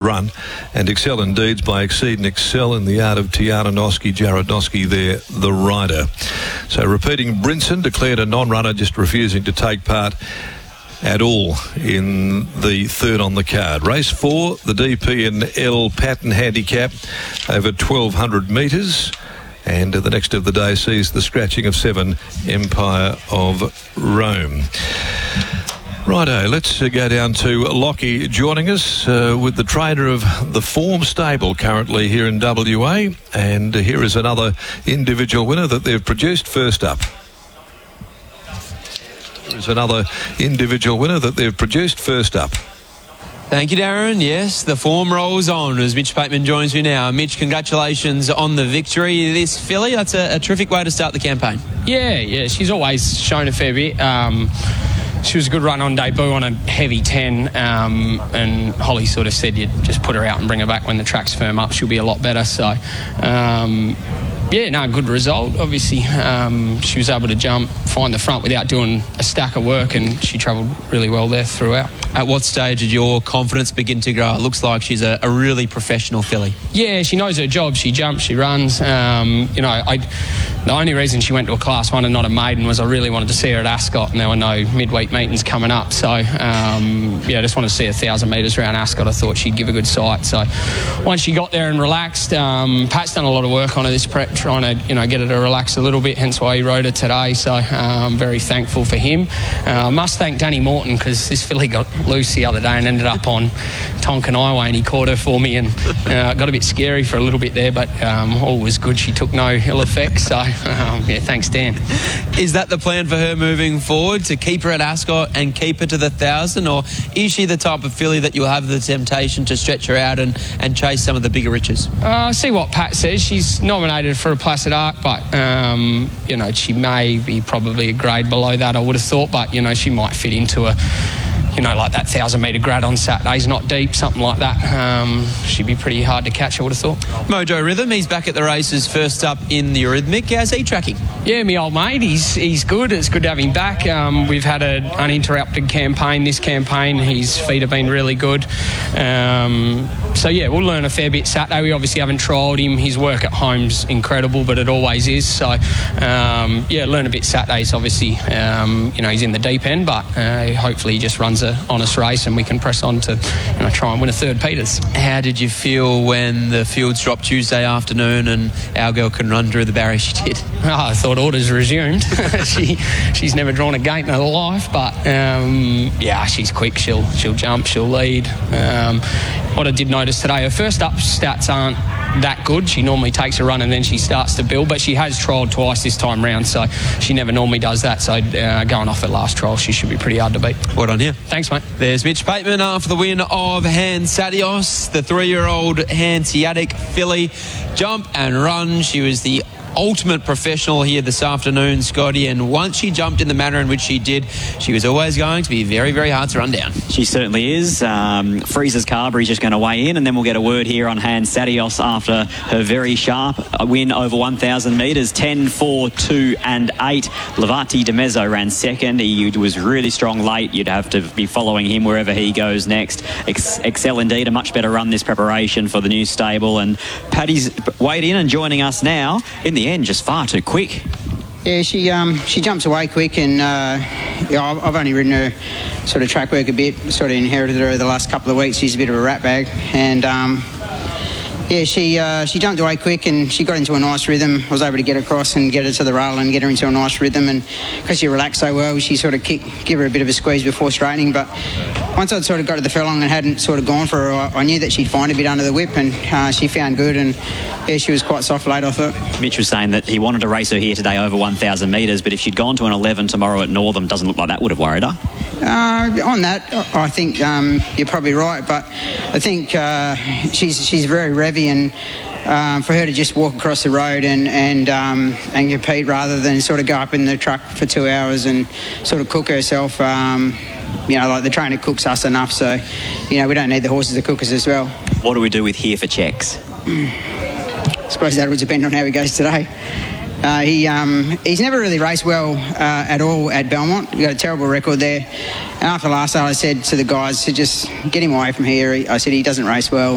run, and Excel Indeeds by Exceed and Excel in the art of Tiana Noski, Jared Noski there, the rider. So repeating, Brinson declared a non-runner, just refusing to take part at all in the third on the card. Race 4, the DP and L Patton handicap over 1,200 metres. And the next of the day sees the scratching of 7, Empire of Rome. Righto, let's go down to Lockie joining us with the trainer of the Form Stable currently here in WA. And here is another individual winner that they've produced. First up. There's another individual winner that they've produced. First up. Thank you, Darren. Yes, the form rolls on as Mitch Pateman joins me now. Mitch, congratulations on the victory. This filly, that's a terrific way to start the campaign. Yeah, she's always shown a fair bit. She was a good run on debut on a heavy 10, and Holly sort of said you'd just put her out and bring her back when the track's firm up. She'll be a lot better. So, good result. Obviously, she was able to jump, find the front without doing a stack of work, and she travelled really well there throughout. At what stage did your confidence begin to grow? It looks like she's a really professional filly. Yeah, she knows her job. She jumps, she runs. The only reason she went to a Class 1 and not a maiden was I really wanted to see her at Ascot, and there were no midweek meetings coming up. So, I just wanted to see 1,000 metres around Ascot. I thought she'd give a good sight. So, once she got there and relaxed, Pat's done a lot of work on her this prep, trying to, get her to relax a little bit, hence why he rode her today. So, I'm very thankful for him. I must thank Danny Morton, because this filly got loose the other day and ended up on Tonkin Highway, and he caught her for me, and it got a bit scary for a little bit there, but all was good. She took no ill effects. So, thanks, Dan. Is that the plan for her moving forward, to keep her at Ascot and keep her to the 1,000, or is she the type of filly that you'll have the temptation to stretch her out and chase some of the bigger riches? See what Pat says. She's nominated for a Placid Arc, but she may be probably a grade below that, I would have thought, but she might fit into a like that 1,000-metre grad on Saturdays, not deep, something like that. She'd be pretty hard to catch, I would have thought. Mojo Rhythm, he's back at the races, first up in the Eurythmic. How's he tracking? Yeah, my old mate, he's good. It's good to have him back. We've had an uninterrupted campaign. This campaign, his feet have been really good. We'll learn a fair bit Saturday. We obviously haven't trialled him. His work at home's incredible, but it always is. So, learn a bit Saturdays, obviously. He's in the deep end, but hopefully he just runs a honest race and we can press on to try and win a third Peters. How did you feel when the fields dropped Tuesday afternoon and our girl can run through the barrier she did? I thought orders resumed. She's never drawn a gate in her life, but she's quick. She'll jump, she'll lead. What I did notice today, her first up stats aren't that good. She normally takes a run and then she starts to build, but she has trialled twice this time round, so she never normally does that. So going off her last trial, she should be pretty hard to beat. Well done here. Thanks, mate. There's Mitch Pateman after the win of Hansadios, the 3-year-old Hanseatic filly. Jump and run. She was the ultimate professional here this afternoon, Scotty, and once she jumped in the manner in which she did, she was always going to be very, very hard to run down. She certainly is. Freezer's Carberry's just going to weigh in, and then we'll get a word here on Hansadios after her very sharp win over 1,000 metres, 10, 4, 2 and 8. Levati de Mezzo ran second. He was really strong late. You'd have to be following him wherever he goes next. Excel Indeed, a much better run this preparation for the new stable, and Paddy's weighed in and joining us now. In the end, just far too quick. Yeah, she jumps away quick, and I've only ridden her sort of track work a bit, sort of inherited her the last couple of weeks. She's a bit of a rat bag, and she jumped away quick and she got into a nice rhythm. I was able to get across and get her to the rail and get her into a nice rhythm, and because she relaxed so well, she sort of give her a bit of a squeeze before straightening. But once I'd sort of got to the furlong and hadn't sort of gone for her, I knew that she'd find a bit under the whip, and she found good, and she was quite soft late, I thought. Mitch was saying that he wanted to race her here today over 1,000 metres, but if she'd gone to an 11 tomorrow at Northam, doesn't look like that would have worried her. On that, I think you're probably right, but I think she's very revvy, and for her to just walk across the road and compete rather than sort of go up in the truck for 2 hours and sort of cook herself, like the trainer cooks us enough, so we don't need the horses to cook us as well. What do we do with here for checks? I suppose that would depend on how he goes today. He's never really raced well at all at Belmont. We've got a terrible record there. And after last night, I said to the guys to just get him away from here. I said he doesn't race well,